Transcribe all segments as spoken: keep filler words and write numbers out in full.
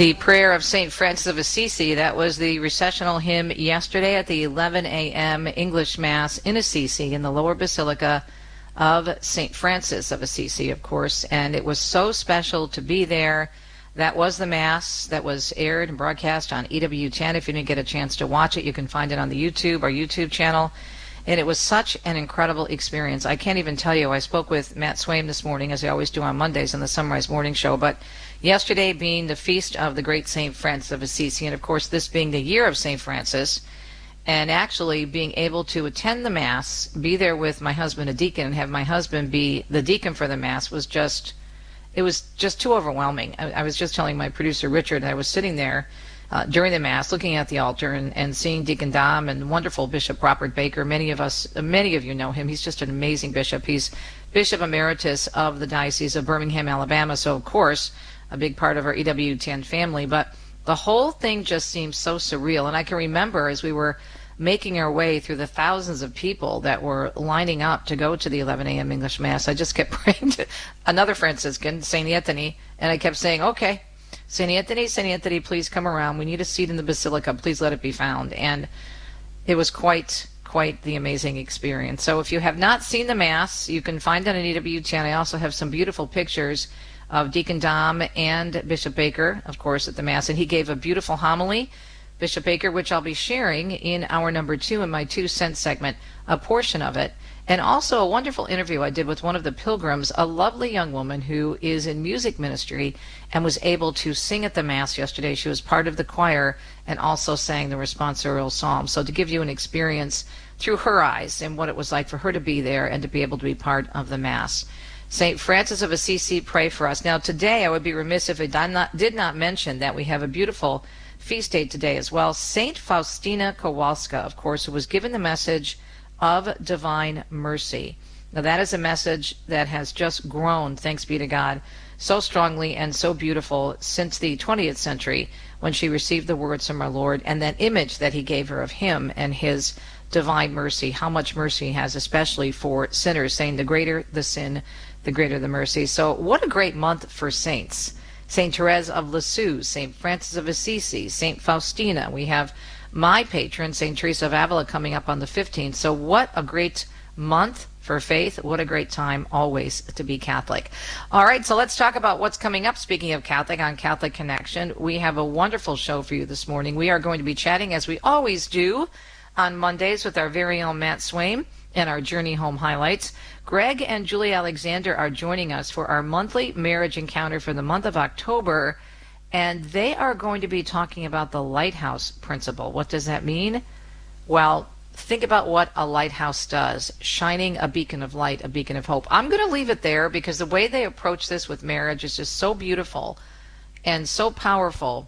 The prayer of Saint Francis of Assisi, that was the recessional hymn yesterday at the eleven a.m. English Mass in Assisi in the Lower Basilica of Saint Francis of Assisi, of course, and it was so special to be there. That was the Mass that was aired and broadcast on E W ten. If you didn't get a chance to watch it, you can find it on the YouTube, our YouTube channel. And it was such an incredible experience. I can't even tell you. I spoke with Matt Swaim this morning, as I always do on Mondays on the Sunrise Morning Show. But yesterday being the feast of the great Saint Francis of Assisi, and of course this being the year of Saint Francis, and actually being able to attend the Mass, be there with my husband, a deacon, and have my husband be the deacon for the Mass was just, it was just too overwhelming. I, I was just telling my producer, Richard, I was sitting there Uh, during the Mass, looking at the altar and, and seeing Deacon Dom and wonderful Bishop Robert Baker. Many of us, uh, many of you know him. He's just an amazing bishop. He's Bishop Emeritus of the Diocese of Birmingham, Alabama, so of course a big part of our E W ten family. But the whole thing just seems so surreal. And I can remember as we were making our way through the thousands of people that were lining up to go to the eleven a.m. English Mass, I just kept praying to another Franciscan, Saint Anthony, and I kept saying, okay, Saint Anthony, Saint Anthony, please come around. We need a seat in the Basilica. Please let it be found. And it was quite, quite the amazing experience. So if you have not seen the Mass, you can find it on E W ten. I also have some beautiful pictures of Deacon Dom and Bishop Baker, of course, at the Mass. And he gave a beautiful homily, Bishop Baker, which I'll be sharing in hour number two in my two cent segment, a portion of it. And also a wonderful interview I did with one of the pilgrims, a lovely young woman who is in music ministry and was able to sing at the Mass yesterday. She was part of the choir and also sang the responsorial psalm. So to give you an experience through her eyes and what it was like for her to be there and to be able to be part of the Mass. Saint Francis of Assisi, pray for us. Now today I would be remiss if I did not, did not mention that we have a beautiful feast day today as well. Saint Faustina Kowalska, of course, who was given the message of divine mercy. Now that is a message that has just grown, thanks be to God, so strongly and so beautiful since the twentieth century when she received the words from our Lord and that image that he gave her of him and his divine mercy, how much mercy he has, especially for sinners, saying the greater the sin, the greater the mercy. So what a great month for saints. Saint Therese of Lisieux, Saint Francis of Assisi, Saint Faustina. We have my patron, Saint Teresa of Avila, coming up on the fifteenth. So what a great month for faith. What a great time always to be Catholic. All right, so let's talk about what's coming up. Speaking of Catholic, on Catholic Connection, we have a wonderful show for you this morning. We are going to be chatting, as we always do, on Mondays with our very own Matt Swaim and our Journey Home highlights. Greg and Julie Alexander are joining us for our monthly marriage encounter for the month of October. And they are going to be talking about the lighthouse principle. What does that mean? Well, think about what a lighthouse does, shining a beacon of light, a beacon of hope. I'm going to leave it there because the way they approach this with marriage is just so beautiful and so powerful.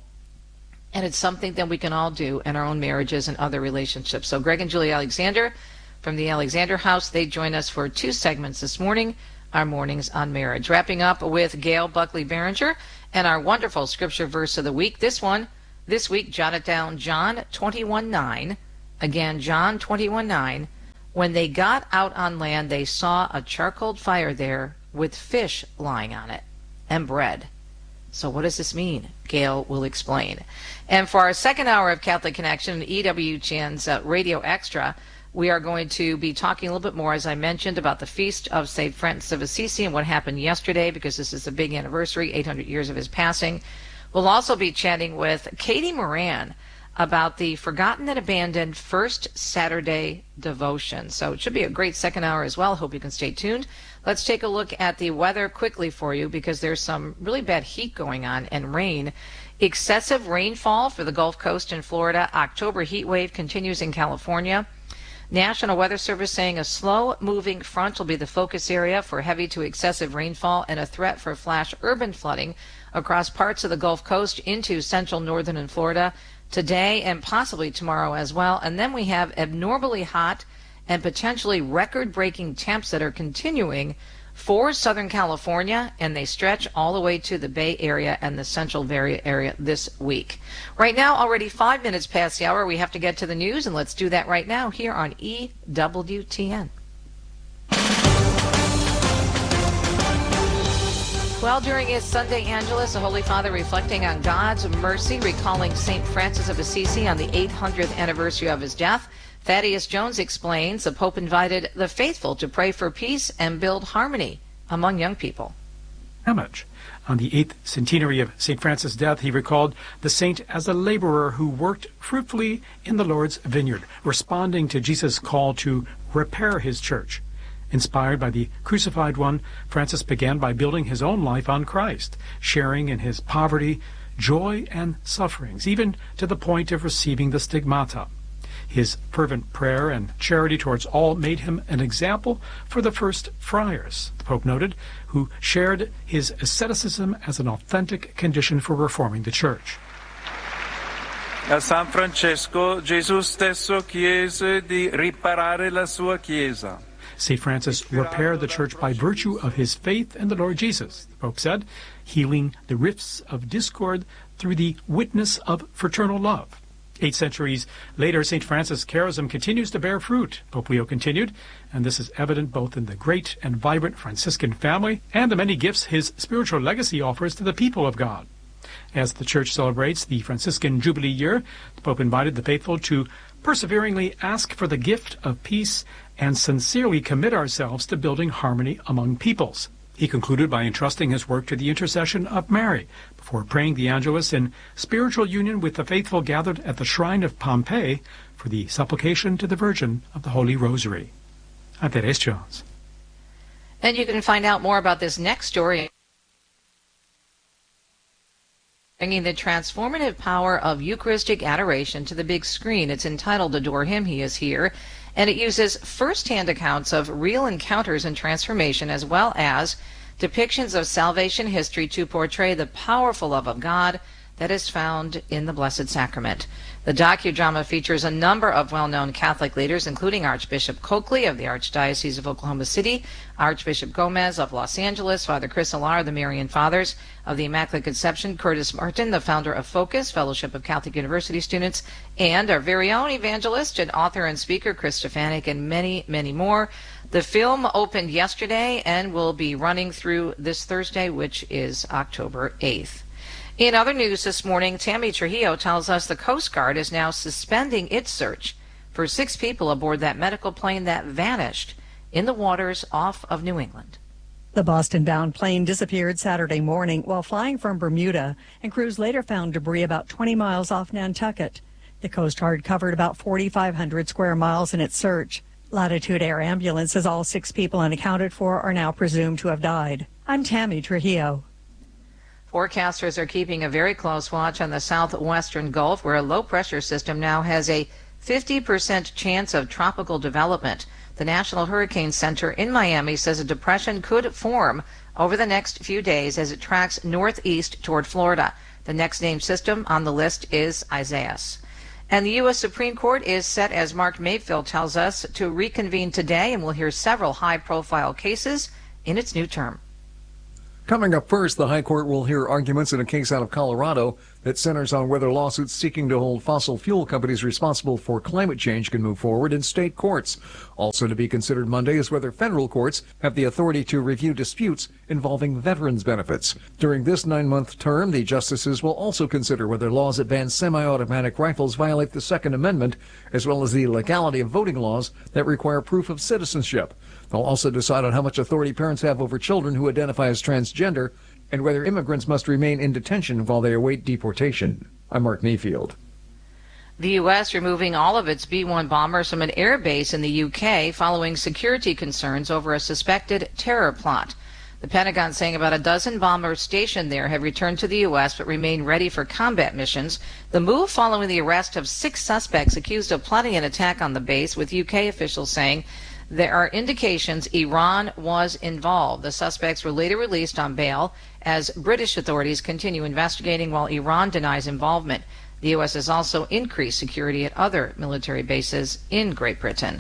And it's something that we can all do in our own marriages and other relationships. So Greg and Julie Alexander from the Alexander House, they join us for two segments this morning, our Mornings on Marriage. Wrapping up with Gail Buckley Behringer and our wonderful scripture verse of the week. This one, this week, jot it down, John twenty-one nine. Again, John twenty-one nine. When they got out on land, they saw a charcoal fire there with fish lying on it and bread. So what does this mean? Gail will explain. And for our second hour of Catholic Connection, E W ten's uh, Radio Extra, we are going to be talking a little bit more, as I mentioned, about the feast of Saint Francis of Assisi and what happened yesterday, because this is a big anniversary, eight hundred years of his passing. We'll also be chatting with Katie Moran about the Forgotten and Abandoned First Saturday Devotion. So it should be a great second hour as well. Hope you can stay tuned. Let's take a look at the weather quickly for you, because there's some really bad heat going on and rain. Excessive rainfall for the Gulf Coast in Florida. October heat wave continues in California. National Weather Service saying a slow-moving front will be the focus area for heavy to excessive rainfall and a threat for flash urban flooding across parts of the Gulf Coast into central northern and Florida today and possibly tomorrow as well. And then we have abnormally hot and potentially record-breaking temps that are continuing for Southern California, and they stretch all the way to the Bay Area and the Central Valley area this week. Right now, already five minutes past the hour, we have to get to the news, and let's do that right now here on E W T N. Well, during his Sunday Angelus, the Holy Father reflecting on God's mercy, recalling Saint Francis of Assisi on the eight hundredth anniversary of his death. Thaddeus Jones explains the Pope invited the faithful to pray for peace and build harmony among young people. How much? On the eighth centenary of Saint Francis' death, he recalled the saint as a laborer who worked fruitfully in the Lord's vineyard, responding to Jesus' call to repair his church. Inspired by the crucified one, Francis began by building his own life on Christ, sharing in his poverty, joy, and sufferings, even to the point of receiving the stigmata. His fervent prayer and charity towards all made him an example for the first friars, the Pope noted, who shared his asceticism as an authentic condition for reforming the Church. A San Francesco, Gesù stesso chiese di riparare la sua Chiesa. Saint Francis repaired the Church by virtue of his faith in the Lord Jesus, the Pope said, healing the rifts of discord through the witness of fraternal love. Eight centuries later, Saint Francis' charism continues to bear fruit, Pope Leo continued, and this is evident both in the great and vibrant Franciscan family and the many gifts his spiritual legacy offers to the people of God. As the Church celebrates the Franciscan Jubilee year, the Pope invited the faithful to perseveringly ask for the gift of peace and sincerely commit ourselves to building harmony among peoples. He concluded by entrusting his work to the intercession of Mary, before praying the Angelus in spiritual union with the faithful gathered at the shrine of Pompeii for the supplication to the Virgin of the Holy Rosary. I'm Thaddeus Jones. And you can find out more about this next story, bringing the transformative power of Eucharistic adoration to the big screen. It's entitled Adore Him, He is Here, and it uses first-hand accounts of real encounters and transformation, as well as depictions of salvation history to portray the powerful love of God that is found in the Blessed Sacrament. The docudrama features a number of well-known Catholic leaders, including Archbishop Coakley of the Archdiocese of Oklahoma City, Archbishop Gomez of Los Angeles, Father Chris Alar of the Marian Fathers of the Immaculate Conception, Curtis Martin, the founder of Focus, Fellowship of Catholic University Students, and our very own evangelist and author and speaker, Chris Stefanik, and many, many more. The film opened yesterday and will be running through this Thursday, which is October eighth. In other news this morning, Tammy Trujillo tells us the Coast Guard is now suspending its search for six people aboard that medical plane that vanished in the waters off of New England. The Boston-bound plane disappeared Saturday morning while flying from Bermuda, and crews later found debris about twenty miles off Nantucket. The Coast Guard covered about forty-five hundred square miles in its search. Latitude Air Ambulance says all six people unaccounted for are now presumed to have died. I'm Tammy Trujillo. Forecasters are keeping a very close watch on the southwestern Gulf, where a low-pressure system now has a fifty percent chance of tropical development. The National Hurricane Center in Miami says a depression could form over the next few days as it tracks northeast toward Florida. The next named system on the list is Isaias. And the U S Supreme Court is set, as Mark Mayfield tells us, to reconvene today, and we'll hear several high-profile cases in its new term. Coming up first, the High Court will hear arguments in a case out of Colorado that centers on whether lawsuits seeking to hold fossil fuel companies responsible for climate change can move forward in state courts. Also to be considered Monday is whether federal courts have the authority to review disputes involving veterans' benefits. During this nine-month term, the justices will also consider whether laws that ban semi-automatic rifles violate the Second Amendment, as well as the legality of voting laws that require proof of citizenship. They'll also decide on how much authority parents have over children who identify as transgender and whether immigrants must remain in detention while they await deportation. I'm Mark Mayfield. The U S removing all of its B one bombers from an air base in the U K following security concerns over a suspected terror plot. The Pentagon saying about a dozen bombers stationed there have returned to the U S but remain ready for combat missions. The move following the arrest of six suspects accused of plotting an attack on the base, with U K officials saying there are indications Iran was involved. The suspects were later released on bail as British authorities continue investigating while Iran denies involvement. The U S has also increased security at other military bases in Great Britain.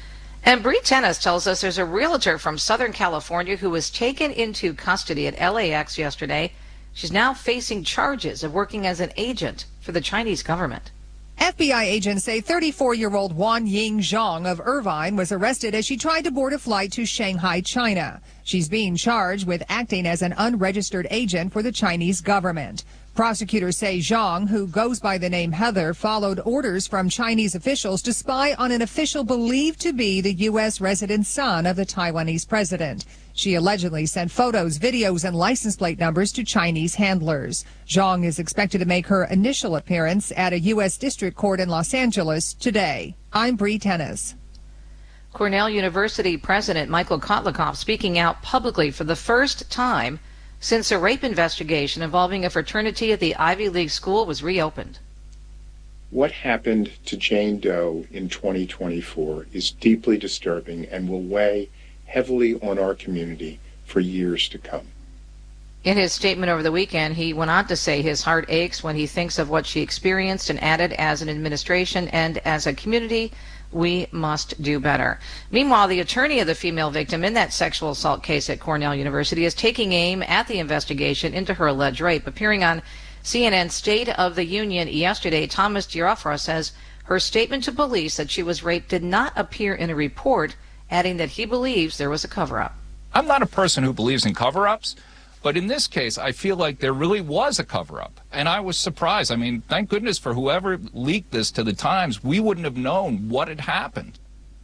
And Bree Tennis tells us there's a realtor from Southern California who was taken into custody at L A X yesterday. She's now facing charges of working as an agent for the Chinese government. F B I agents say thirty-four-year-old Wan Ying Zhang of Irvine was arrested as she tried to board a flight to Shanghai, China. She's being charged with acting as an unregistered agent for the Chinese government. Prosecutors say Zhang, who goes by the name Heather, followed orders from Chinese officials to spy on an official believed to be the U S resident son of the Taiwanese president. She allegedly sent photos, videos, and license plate numbers to Chinese handlers. Zhang is expected to make her initial appearance at a U S district court in Los Angeles today. I'm Bree Tennis. Cornell University President Michael Kotlikoff speaking out publicly for the first time since a rape investigation involving a fraternity at the Ivy League school was reopened. What happened to Jane Doe in twenty twenty-four is deeply disturbing and will weigh heavily on our community for years to come. In his statement over the weekend, he went on to say his heart aches when he thinks of what she experienced and added, as an administration and as a community, we must do better. Meanwhile, the attorney of the female victim in that sexual assault case at Cornell University is taking aim at the investigation into her alleged rape. Appearing on C N N's State of the Union yesterday, Thomas Giuffra says her statement to police that she was raped did not appear in a report, adding that he believes there was a cover-up. I'm not a person who believes in cover-ups, but in this case, I feel like there really was a cover-up. And I was surprised. I mean, thank goodness for whoever leaked this to the Times. We wouldn't have known what had happened.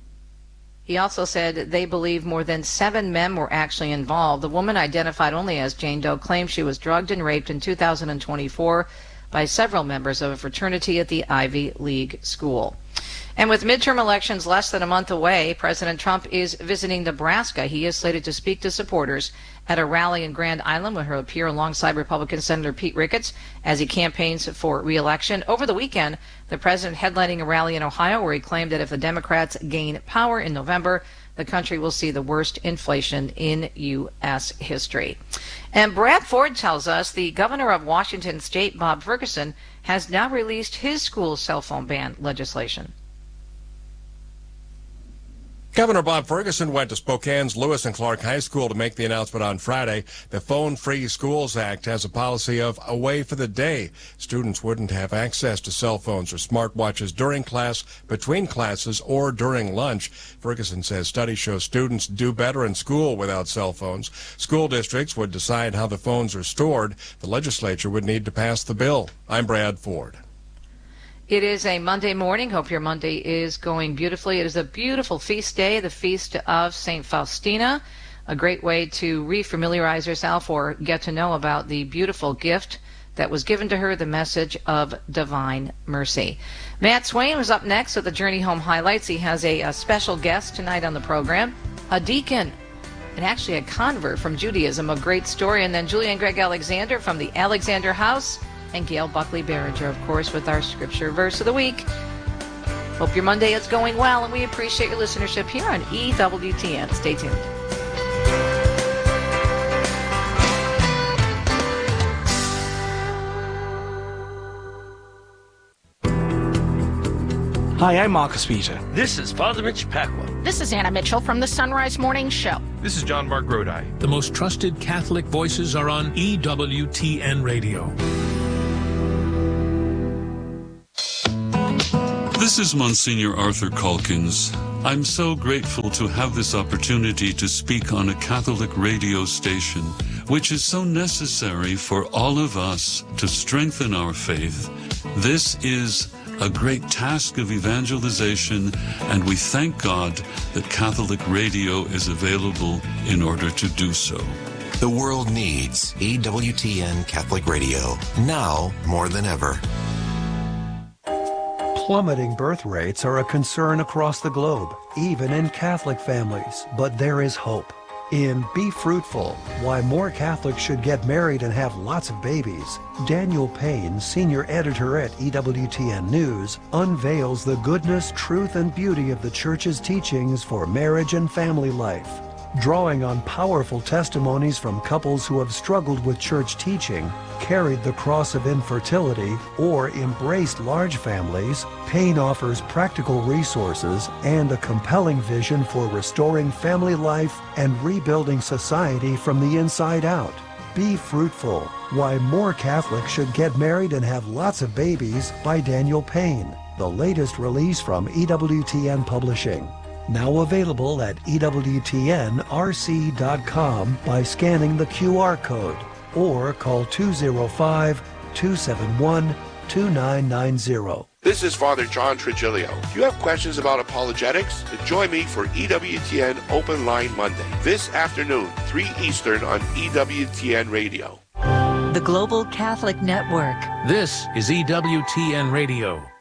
He also said they believe more than seven men were actually involved. The woman, identified only as Jane Doe, claims she was drugged and raped in two thousand twenty-four by several members of a fraternity at the Ivy League school. And with midterm elections less than a month away, President Trump is visiting Nebraska. He is slated to speak to supporters at a rally in Grand Island, where he'll appear alongside Republican Senator Pete Ricketts as he campaigns for re-election. Over the weekend, the president headlining a rally in Ohio where he claimed that if the Democrats gain power in November, the country will see the worst inflation in U S history. And Brad Ford tells us the governor of Washington State, Bob Ferguson, has now released his school cell phone ban legislation. Governor Bob Ferguson went to Spokane's Lewis and Clark High School to make the announcement on Friday. The Phone Free Schools Act has a policy of away for the day. Students wouldn't have access to cell phones or smartwatches during class, between classes, or during lunch. Ferguson says studies show students do better in school without cell phones. School districts would decide how the phones are stored. The legislature would need to pass the bill. I'm Brad Ford. It is a Monday morning. Hope your Monday is going beautifully. It is a beautiful feast day, the feast of Saint Faustina, a great way to refamiliarize yourself or get to know about the beautiful gift that was given to her, the message of divine mercy. Matt Swain was up next with the Journey Home highlights. He has a, a special guest tonight on the program, a deacon, and actually a convert from Judaism, a great story. And then Julian Greg Alexander from the Alexander House, and Gail Buckley Behringer, of course, with our scripture verse of the week. Hope your Monday is going well, and we appreciate your listenership here on E W T N. Stay tuned. Hi, I'm Marcus Peter. This is Father Mitch Pacwa. This is Anna Mitchell from the Sunrise Morning Show. This is John Mark Grodi. The most trusted Catholic voices are on E W T N Radio. This is Monsignor Arthur Calkins. I'm so grateful to have this opportunity to speak on a Catholic radio station, which is so necessary for all of us to strengthen our faith. This is a great task of evangelization, and we thank God that Catholic radio is available in order to do so. The world needs E W T N Catholic Radio, now more than ever. Plummeting birth rates are a concern across the globe, even in Catholic families, but there is hope. In Be Fruitful, Why More Catholics Should Get Married and Have Lots of Babies, Daniel Payne, senior editor at E W T N News, unveils the goodness, truth, and beauty of the Church's teachings for marriage and family life. Drawing on powerful testimonies from couples who have struggled with church teaching, carried the cross of infertility, or embraced large families, Payne offers practical resources and a compelling vision for restoring family life and rebuilding society from the inside out. Be Fruitful, Why More Catholics Should Get Married and Have Lots of Babies by Daniel Payne, the latest release from E W T N Publishing. Now available at E W T N R C dot com by scanning the Q R code or call two oh five, two seven one, two nine nine zero. This is Father John Trigilio. If you have questions about apologetics, then join me for E W T N Open Line Monday, this afternoon, three Eastern on E W T N Radio. The Global Catholic Network. This is E W T N Radio.